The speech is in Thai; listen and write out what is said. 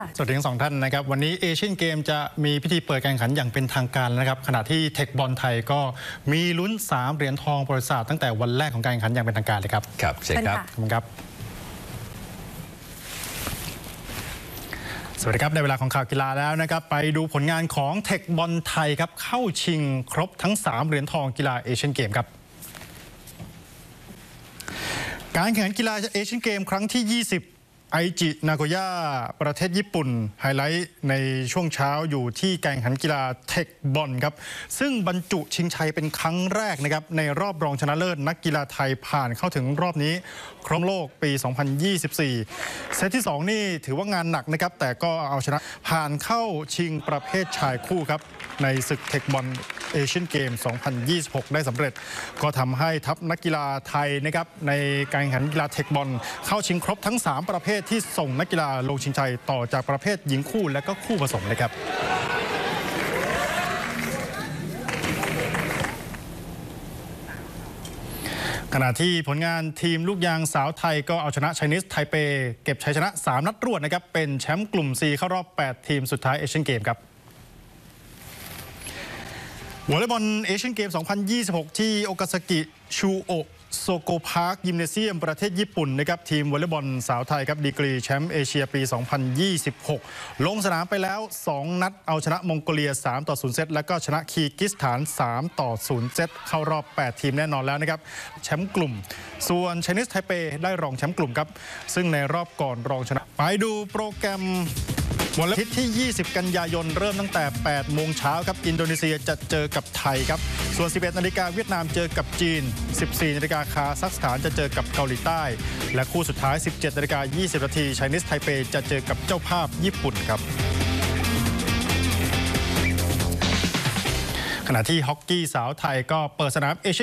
สวัสดีทั้งสองท่านนะครับวันนี้เอเชียนเกมจะมีพิธีเปิดการแข่งขันอย่างเป็นทางการนะครับขณะที่เทคบอลไทยก็มีลุ้น3เหรียญทองประวัติศาสตร์ตั้งแต่วันแรกของการแข่งขันอย่างเป็นทางการเลยครับครับเชิญครับขอบคุณครับสวัสดีครับในเวลาของข่าวกีฬาแล้วนะครับไปดูผลงานของเทคบอลไทยครับเข้าชิงครบทั้ง3เหรียญทองกีฬาเอเชียนเกมครับการแข่งขันกีฬาเอเชียนเกมครั้งที่20ไอจินาโกย่าประเทศญี่ปุ่นไฮไลท์ในช่วงเช้าอยู่ที่การแข่งขันกีฬาเทคบอลครับซึ่งบรรจุชิงชัยเป็นครั้งแรกนะครับในรอบรองชนะเลิศนักกีฬาไทยผ่านเข้าถึงรอบนี้ครองโลกปี 2024 เซตที่2นี่ถือว่างานหนักนะครับแต่ก็เอาชนะผ่านเข้าชิงประเภทชายคู่ครับในศึกเทคบอลเอเชียนเกม 2026 ได้สำเร็จก็ทำให้ทัพนักกีฬาไทยนะครับในการแข่งขันกีฬาเทคบอลเข้าชิงครบทั้ง3ประเภทที่ส่งนักกีฬาลงชิงชัยต่อจากประเภทหญิงคู่และก็คู่ผสมเลยครับขณะที่ผลงานทีมลูกยางสาวไทยก็เอาชนะไชนีสไทเปเก็บชัยชนะ3นัดรวดนะครับเป็นแชมป์กลุ่ม C เข้ารอบ8ทีมสุดท้ายเอเชียนเกมครับวอลเลย์บอลเอเชียนเกม 2026 ที่โอกาซากิชูโอะโซโกพาร์คยิมเนเซียมประเทศญี่ปุ่นนะครับทีมวอลเลย์บอลสาวไทยครับดีกรีแชมป์เอเชียปี 2026 ลงสนามไปแล้ว2นัดเอาชนะมองโกเลีย3-0 เซตและก็ชนะคีร์กิสถาน3-0 เซตเข้ารอบ8ทีมแน่นอนแล้วนะครับแชมป์กลุ่มส่วนไชนีสไทเปได้รองแชมป์กลุ่มครับซึ่งในรอบก่อนรองชนะไปดูโปรแกรมวันอาทิตย์ที่ 20 กันยายนเริ่มตั้งแต่ 8 โมงเช้าครับอินโดนีเซียจะเจอกับไทยครับส่วน 11 นาฬิกาเวียดนามเจอกับจีน 14 นาฬิกาคาซัคสถานจะเจอกับเกาหลีใต้และคู่สุดท้าย 17 นาฬิกา 20 นาทีไชนีสไทเปจะเจอกับเจ้าภาพญี่ปุ่นครับขณะที่ฮอกกี้สาวไทยก็เปิดสนามเอเชีย